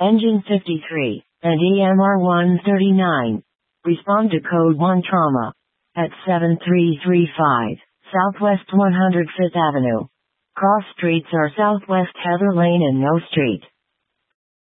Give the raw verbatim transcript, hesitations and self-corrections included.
Engine fifty-three, and E M R one thirty-nine. Respond to code one trauma at seven three three five Southwest one hundred fifth Avenue. Cross streets are Southwest Heather Lane and No Street.